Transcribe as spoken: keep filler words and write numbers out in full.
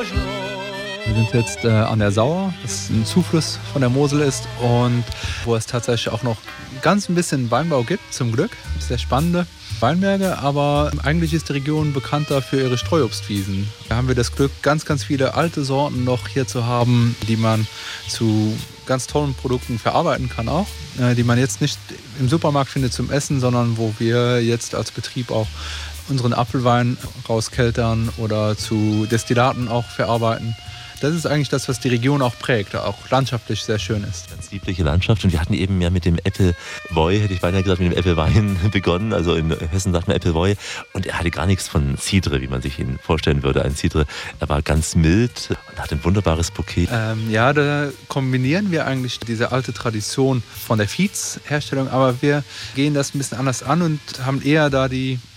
Wir sind jetzt äh, an der Sauer, das ein Zufluss von der Mosel ist und wo es tatsächlich auch noch ganz ein bisschen Weinbau gibt, zum Glück. Sehr spannende Weinberge, aber eigentlich ist die Region bekannter für ihre Streuobstwiesen. Da haben wir das Glück, ganz, ganz viele alte Sorten noch hier zu haben, die man zu ganz tollen Produkten verarbeiten kann auch, äh, die man jetzt nicht im Supermarkt findet zum Essen, sondern wo wir jetzt als Betrieb auch unseren Apfelwein rauskeltern oder zu Destillaten auch verarbeiten. Das ist eigentlich das, was die Region auch prägt, auch landschaftlich sehr schön ist. Ganz liebliche Landschaft. Und wir hatten eben ja mit dem Appleboy, hätte ich beinahe gesagt, mit dem Applewein begonnen. Also in Hessen sagt man Appleboy. Und er hatte gar nichts von Cidre, wie man sich ihn vorstellen würde. Ein Cidre, er war ganz mild und hat ein wunderbares Bouquet. Ähm, ja, da kombinieren wir eigentlich diese alte Tradition von der Viehherstellung, aber wir gehen das ein bisschen anders an und haben eher da die